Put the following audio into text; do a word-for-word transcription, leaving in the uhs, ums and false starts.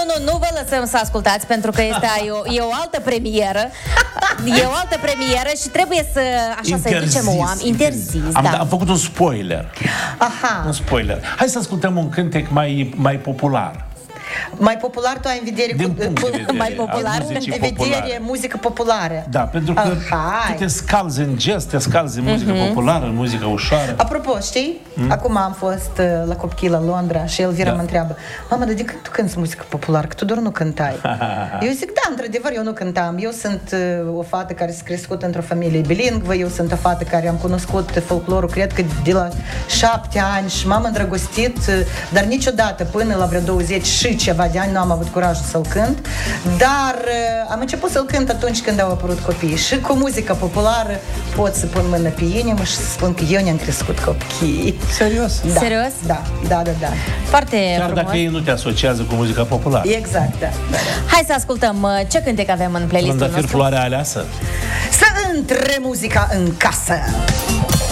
nu, nu vă lăsăm să ascultați, pentru că este e o, e o altă premieră. E o altă premieră și trebuie să, așa, să educem oameni. Interzis, am, da. am făcut un spoiler. Aha. Un spoiler. Hai să ascultăm un cântec mai, mai popular. Mai popular tu ai în vedere Din cu, punct de vedere mai popular, al în muzicii vedere populare. muzică populară. Da, pentru că Ah, tu te scalzi în gest, te scalzi în muzică Mhm. populară, în muzică ușoară. Apropo, știi? Mm? Acum am fost uh, la copii la Londra și Elvira Da. mă întreabă: mama, dar de când tu cânti muzică populară? Că tu doar nu cântai. Eu zic, da, într-adevăr, eu nu cântam. Eu sunt uh, o fată care s-a crescut într-o familie bilingvă, eu sunt o fată care am cunoscut folclorul, cred că de la șapte ani și m-am îndrăgostit, uh, dar niciodată până la vreo douăzeci și ceva de ani nu am avut curajul să-l cânt, dar uh, am început să-l cânt atunci când au apărut copiii. Și cu muzica populară pot să pun mână pe inimă și să spun că eu ne-am crescut copii. Serios? Da. Serios? Da, da, da, da. Foarte Chiar frumos. dacă ei nu te asociază cu muzica populară. Exact, da. da, da. Hai să ascultăm uh, ce cântec avem în playlistul Trandafir, nostru. floarea aleasă. Să intre muzica în casă.